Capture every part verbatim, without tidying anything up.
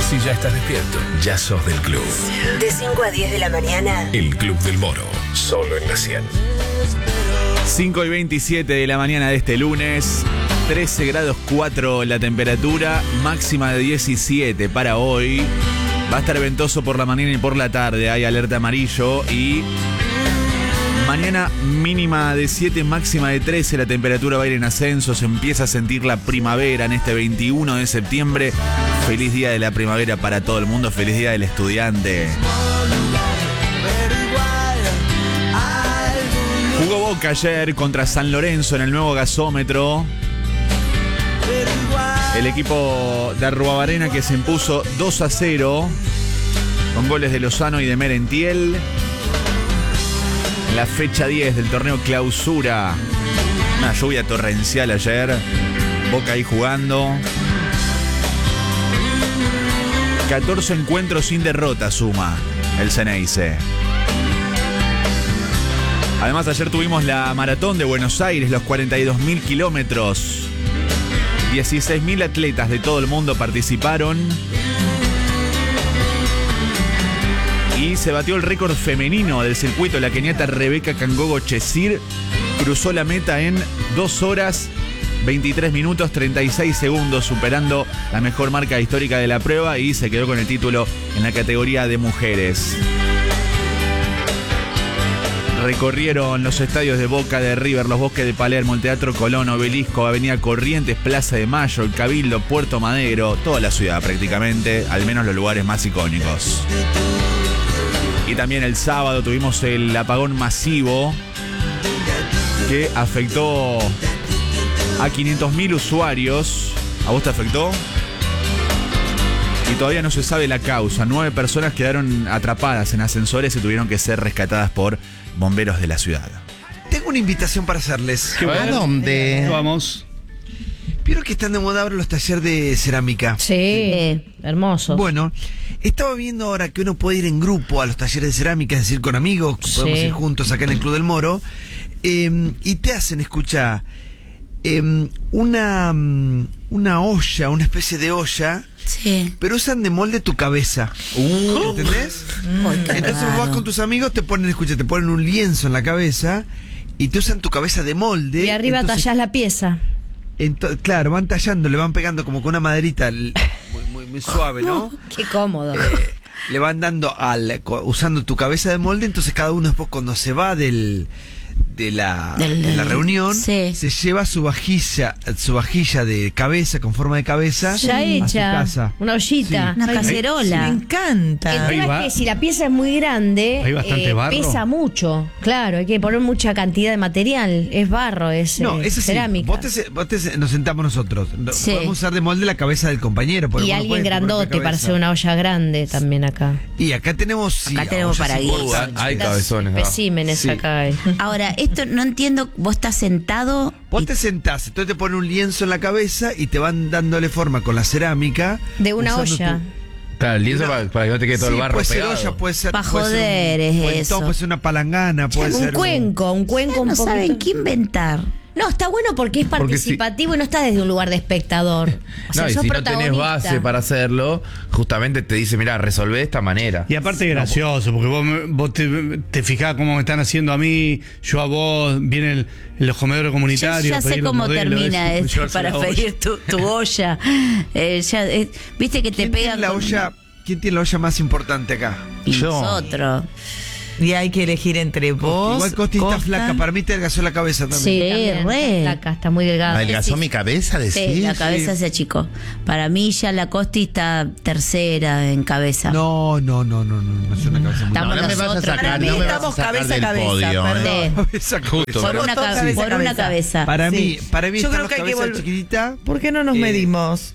Si ya estás despierto, ya sos del club. De cinco a diez de la mañana. El Club del Moro, solo en la cien. cinco y veintisiete de la mañana de este lunes, trece grados cuatro la temperatura, máxima de diecisiete para hoy. Va a estar ventoso por la mañana y por la tarde, hay alerta amarillo y mañana mínima de siete, máxima de trece, la temperatura va a ir en ascenso, se empieza a sentir la primavera en este veintiuno de septiembre. Feliz día de la primavera para todo el mundo, feliz día del estudiante. Jugó Boca ayer contra San Lorenzo en el nuevo gasómetro. El equipo de Arruabarrena que se impuso dos a cero con goles de Lozano y de Merentiel. En la fecha diez del torneo Clausura, una lluvia torrencial ayer. Boca ahí jugando. catorce encuentros sin derrota suma el Ceneice. Además, ayer tuvimos la maratón de Buenos Aires, los cuarenta y dos mil kilómetros. dieciséis mil atletas de todo el mundo participaron. Y se batió el récord femenino del circuito. La keniata Rebeca Kangogo Chesir cruzó la meta en dos horas, veintitrés minutos, treinta y seis segundos, superando la mejor marca histórica de la prueba y se quedó con el título en la categoría de mujeres. Recorrieron los estadios de Boca, de River, los Bosques de Palermo, el Teatro Colón, Obelisco, Avenida Corrientes, Plaza de Mayo, el Cabildo, Puerto Madero, toda la ciudad prácticamente, al menos los lugares más icónicos. Y también el sábado tuvimos el apagón masivo que afectó a quinientos mil usuarios. ¿A vos te afectó? Y todavía no se sabe la causa. Nueve personas quedaron atrapadas en ascensores y tuvieron que ser rescatadas por bomberos de la ciudad. Tengo una invitación para hacerles. ¿A dónde? Vamos. ¿Vieron que están de moda ahora los talleres de cerámica? Sí, sí. Hermoso. Bueno, estaba viendo ahora que uno puede ir en grupo a los talleres de cerámica, es decir, con amigos, podemos Sí. ir juntos acá en el Club del Moro, eh, y te hacen, escucha, eh, una, una olla, una especie de olla, Sí. pero usan de molde tu cabeza. Uh, ¿Entendés? Muy Entonces vos vas con tus amigos, te ponen, escucha, te ponen un lienzo en la cabeza y te usan tu cabeza de molde. Y arriba entonces, tallás la pieza. ento- claro, van tallando, le van pegando como con una maderita l- muy, muy, muy suave, ¿no? Qué cómodo. Eh, le van dando al co- usando tu cabeza de molde, entonces cada uno después cuando se va del de la, Del- de la reunión sí. se lleva su vajilla su vajilla de cabeza con forma de cabeza Ya a su hecha. casa. Una ollita. Una Ay, cacerola. Me encanta. El Ahí tema va. es que si la pieza es muy grande, Hay bastante barro. pesa mucho. Claro, hay que poner mucha cantidad de material. Es barro, es No, eh, eso sí, cerámica. vos te, se- vos te se- nos sentamos nosotros. No- Sí. Podemos usar de molde la cabeza del compañero. porque Y vos no alguien podés poner tu grandote propia para cabeza. hacer una olla grande también acá. Y acá tenemos sí, Acá tenemos ollas para importantes. guiso. Hay cabezones, ¿no? Especímenes Sí. acá hay. Ahora, esto no entiendo, vos estás sentado. Vos y- te sentás, entonces te ponen un lienzo en la cabeza y te van dándole forma con la cerámica. De una usando olla. tu- Claro, el lienzo Una- para, para que no te quede todo Sí, el barro puede ser pegado. olla, puede ser. Pa' puede ser joder un es cuentón, eso. puede ser una palangana, puede Un ser. cuenco, un cuenco un no poquito. saben qué inventar. No, está bueno porque es Porque participativo y no está desde un lugar de espectador. O sea, No, y sos si no tenés protagonista. base para hacerlo, justamente te dice, mira, resolvé de esta manera. Y aparte es gracioso, porque vos, me- vos te, te fijás cómo me están haciendo a mí, yo a vos, viene el, los comedores Yo comunitarios. ya a sé pedir los cómo modelos, termina eso, esto llevarse para la olla. pedir tu, tu olla. Eh, ya, eh, Viste que te ¿Quién pegan tiene la con- olla? ¿Quién tiene la olla más importante acá? Y Yo. nosotros. Y hay que elegir entre vos. Igual Costi está Costa. flaca, para mí te adelgazó la cabeza también. Sí, Sí, también, re. está flaca, está muy delgada. Adelgazó Sí. mi cabeza, decís. Sí, la cabeza se achicó. Para mí ya la Costi está tercera en cabeza. No, no, no, no, no, no es una cabeza muy Estamos No, no me vas a nosotros. sacar, Para mí no me vas a estamos sacar cabeza a del cabeza, podio, perdón. ¿eh? Esa Justo. cabeza. Por una, Somos ca- todos por cabeza a una cabeza. cabeza. Para Sí. mí, para mí Yo estamos creo que hay que cabeza volver- chiquitita. ¿Por qué no nos Eh, medimos?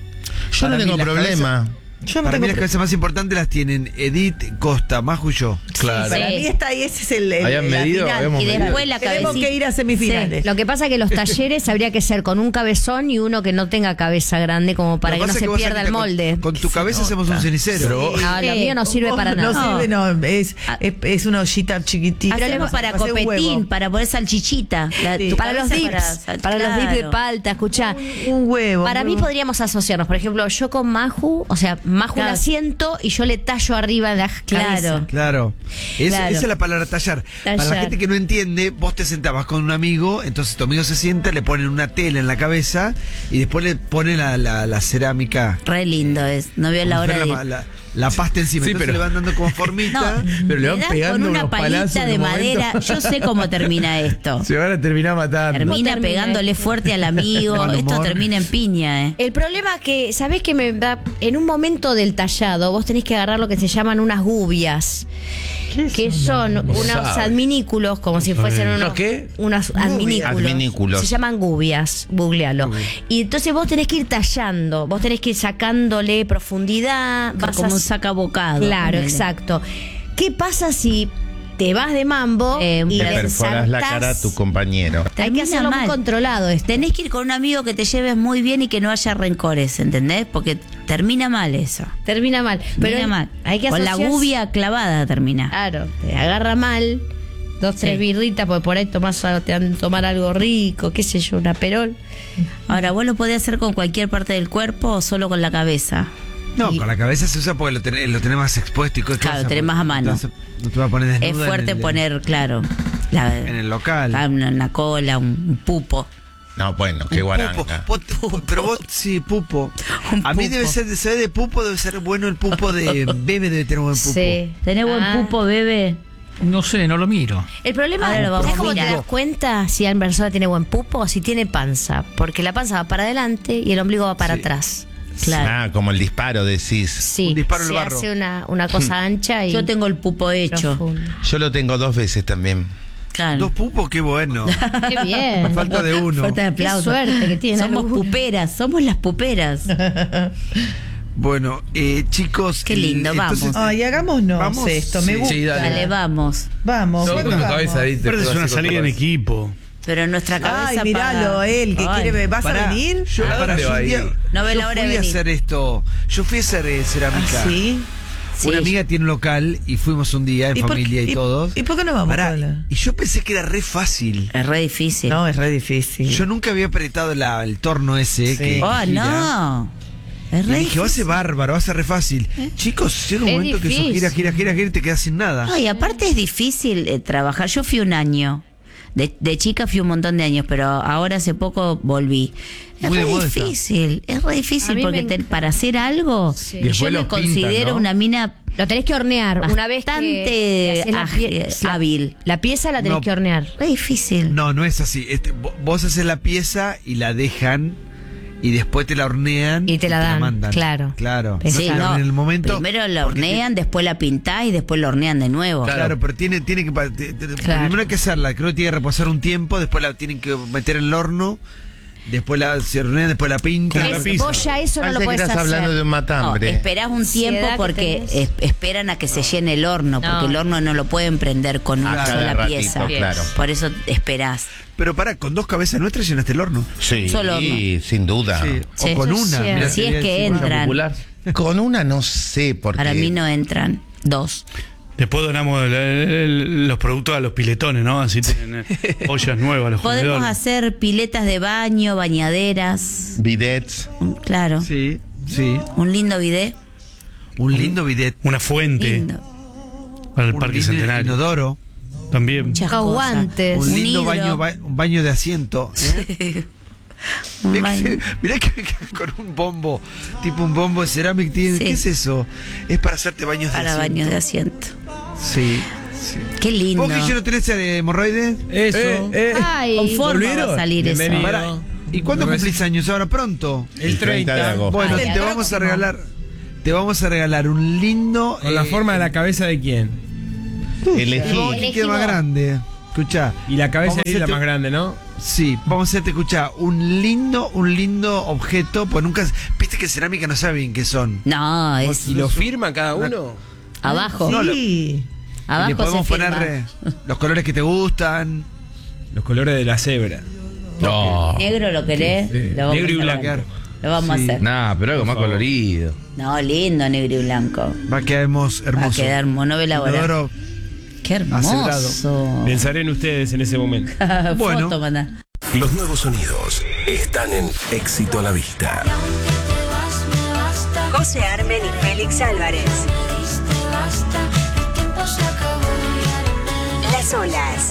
Yo para no mí tengo las problema. Yo no Para mí tengo las pro- cabezas más importantes las tienen Edith, Costa, Maju y yo. Claro. Para Sí. mí está ahí, ese es el, el ¿Habían la medido? final. Habíamos Y medido. después la Tenemos cabecita. que ir a semifinales. Lo que pasa es que los talleres habría que ser con un cabezón y uno que no tenga cabeza grande como para Lo que no pasa es se vos pierda el saliste con- molde. Con, tu cabeza hacemos un cenicero. Pero- No, lo Sí. mío no sirve para No nada. sirve, no, es, Ah. es, es una ollita chiquitita. Hacemos para hacer un copetín, huevo. para poner salchichita. La- Sí. tu Para los cabeza dips, sal- para, los dips de claro. palta, escuchá. Un huevo. Para un mí huevo. podríamos asociarnos, por ejemplo, yo con Maju, o sea, majo Claro. un asiento y yo le tallo arriba de la Claro. cabeza. Claro. Es- Claro. Esa es la palabra tallar. Para la Tallar. gente que no entiende, vos te sentabas con un amigo, entonces tu amigo se sienta, le ponen una tela en la cabeza y después le ponen la, la, la cerámica. Re lindo es. No veo la como hora si de fuera ir. la, la, la pasta encima. Sí, entonces pero- le van dando como formita. No, Pero le van das pegando con una unos palazos palita en de un momento. madera. Yo sé cómo termina esto. Se van a terminar matando. Termina termina pegándole esto? fuerte al amigo. Mal Esto humor. termina en piña, ¿eh? El problema es que, ¿sabés qué me da? En un momento del tallado, vos tenés que agarrar lo que se llaman unas gubias. Que son unos sabe. adminículos, como si fuesen unos. ¿Unos qué? Unos adminículos. Adminículos. Se llaman gubias, googlealo. Y entonces vos tenés que ir tallando, vos tenés que ir sacándole profundidad. Vas Como a- un sacabocado. Claro, ponele. exacto. ¿Qué pasa si te vas de mambo Eh, y te le Perforas la ensartás? cara a tu compañero. Hay que Termina hacerlo muy mal. controlado esto. Tenés que ir con un amigo que te lleves muy bien y que no haya rencores, ¿entendés? Porque termina mal eso. Termina mal. Pero Termina mal. hay que Con la asociarse- gubia clavada termina. Claro, te agarra mal, dos, tres Sí. birritas, porque por ahí tomás, te van a tomar algo rico, qué sé yo, una perol. Ahora, ¿vos lo podés hacer con cualquier parte del cuerpo o solo con la cabeza? No, Y- con la cabeza se usa porque lo tenés, lo tenés más expuesto y cosas. Claro, tenés más a mano. No te, no te va a poner desnuda Es fuerte en el, poner, claro, la, en el local. ah, una, una cola, un, un pupo. No, bueno, qué Pupo. guaranga. Vos- pero vos, sí, pupo. Un A mí pupo. debe ser, se ve de pupo, debe ser bueno el pupo de bebé, debe tener buen pupo. Sí. ¿Tenés buen Ah. pupo, bebé? No sé, no lo miro. El problema Ahora lo es vamos a cómo te mirar. das cuenta si la persona tiene buen pupo o si tiene panza. Porque la panza va para adelante y el ombligo va para Sí. atrás. Claro. Ah, como el disparo decís. Sí, Un disparo al se barro. hace una, una cosa ancha y Yo tengo el pupo hecho. profunda. Yo lo tengo dos veces también. Claro. Dos pupos, qué bueno. Qué bien. Falta de uno. Fuerte de Qué aplauso. suerte que tiene. Somos alguno. puperas, somos las puperas. Bueno, eh, chicos. Qué lindo, eh, vamos. entonces- Ay, hagámonos Vamos, esto, me sí. gusta. Sí, dale. Dale, vamos. Vamos, Todo bueno, con tu vamos. cabeza ahí. te Pero es puedo una hacer con salida tu en cabeza. equipo. Pero en nuestra cabeza. Ay, míralo, para- él, que Ay. quiere, ¿vas Pará, a venir? Yo, ¿A pará, dónde yo va un a día- ir? No ve yo la hora de fui a venir. hacer esto. Yo fui a hacer eh, cerámica. Ah, sí. Sí. Una amiga tiene un local y fuimos un día en ¿Y por- familia y, y- todos. ¿Y por qué no vamos? Pará, Paula? y yo pensé que era re fácil. Es re difícil. No, es re difícil. Yo nunca había apretado la- el torno ese. Sí. Que, Oh, que gira. no. Es Y re dije, va a ser difícil. bárbaro, va a ser re fácil. Chicos, llega un Es momento que eso difícil. gira, gira, gira, gira y te quedas sin nada. No, y aparte es difícil eh, trabajar. Yo fui un año. De, de chica fui un montón de años, pero ahora hace poco volví. Es Muy de re moda está. difícil, es re A difícil mí porque me- te- para hacer algo, Sí. yo Después me los pintan, considero ¿no? una mina Lo tenés que hornear. Una vez que- bastante que haces la ágil, pie- la- hábil. La pieza la tenés No. que hornear. Re difícil. No, no es así. Este, vo- vos haces la pieza y la dejan y después te la hornean Y te la dan, mandan. claro. Claro. Sí, No te la no. hornean en el momento. Primero la porque hornean, después la pintás y después la hornean de nuevo. Claro, claro, pero tiene, tiene que. pa- te- te- Claro. Primero hay que hacerla, creo que tiene que reposar un tiempo, después la tienen que meter en el horno, después la se hornean, después la pintan. la Es- pizza. vos ya eso no lo Parece que podés estás hacer. hablando de un No, matambre. esperás un tiempo Ansiedad que porque tenés. es- esperan a que se llene el horno, porque No. el horno no lo pueden prender con una A cada sola ratito, pieza. claro. Por eso esperás. Pero pará, con dos cabezas nuestras llenaste el horno. Sí, Solo sin duda. Sí. Sí. O con Eso es una. cierto. mirá, Si es sería- que sí, Olla entran. popular. Con una no sé, porque. Para mí no entran. Dos. Después donamos el- el- los productos a los piletones, ¿no? Así tienen eh, ollas nuevas los Podemos comedores. hacer piletas de baño, bañaderas. Bidets. Un- Claro. Sí, sí. Un lindo bidet. Un lindo bidet. Una fuente Lindo. para el Un Parque lindo Centenario. inodoro. También. Muchas Los cosas. guantes. Un Un lindo hidro. baño, ba- un baño de asiento. ¿eh? Un Mirá baño. que, mirá que- que con un bombo, tipo un bombo de cerámica. tiene- Sí. ¿Qué es eso? Es para hacerte baños de Para asiento. baños de asiento. Sí, sí. Qué lindo. ¿Vos, Guille, no tenés de hemorroides? Eso. Eh, eh. Ay, Con forma ¿volvieron? va a salir eso. Bienvenido. Pará, ¿y cuándo No, cumplís años? ¿Ahora pronto? El treinta. de agosto. Bueno, Ay, te la vamos a próxima. regalar. Te vamos a regalar un lindo. Con la eh, forma de la cabeza de quién. Elegí. vos, que quede más grande. Escuchá. Y la cabeza Vamos a es la hacerte- más grande, ¿no? Sí, vamos a hacerte escuchar un lindo, un lindo objeto, pues nunca, viste que cerámica no sabe bien qué son. No, es ¿Y lo firma cada uno? abajo. No, lo- Sí. Y le Abajo se podemos firma. poner eh, los colores que te gustan. Los colores de la cebra. No. Negro lo querés. Sí. Lo vamos Negro y a hacer. blanco. Lo vamos Sí. a hacer. Nah, pero algo más Por favor. colorido. No, lindo negro y blanco. Va a quedar hermoso. Va a quedar monóvela ahora. Inodoro. Qué hermoso. Pensaré en ustedes en ese momento. Bueno. Foto, mandá. Los nuevos sonidos están en Éxito a la Vista. Y aunque te vas, me basta José Armen y Félix Álvarez. Las olas.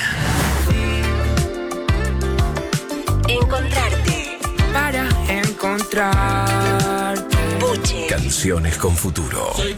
Encontrarte. Para encontrarte. Buche. Canciones con futuro.